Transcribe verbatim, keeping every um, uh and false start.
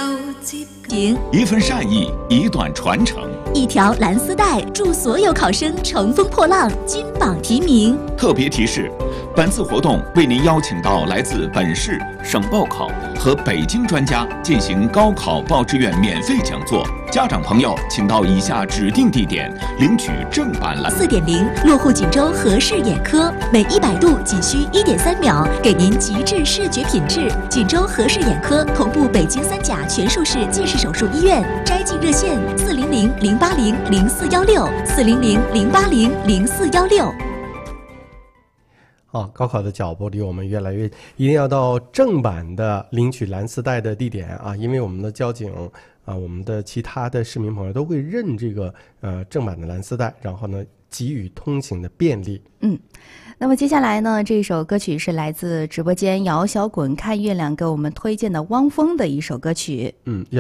行， 一份善意，一段传承， 一条蓝丝带，祝所有考生乘风破浪，金榜题名。 特别提示：本次活动为您邀请到来自本市、省报考和北京专家进行高考报志愿免费讲座。家长朋友，请到以下指定地点领取正版蓝。 四点零落户锦州和氏眼科，每一百度仅需一点三秒，给您极致视觉品质。锦州和氏眼科同步北京三甲全术式近视手术医院，摘镜热线四零零零八零零四幺六四零零零八零零四幺六。 好，高考的脚步离我们越来越，一定要到正版的领取蓝丝带的地点啊，因为我们的交警啊，我们的其他的市民朋友都会认这个呃正版的蓝丝带，然后呢给予通行的便利。 嗯，那么接下来呢，这首歌曲是来自直播间摇小滚看月亮给我们推荐的汪峰的一首歌曲。 嗯。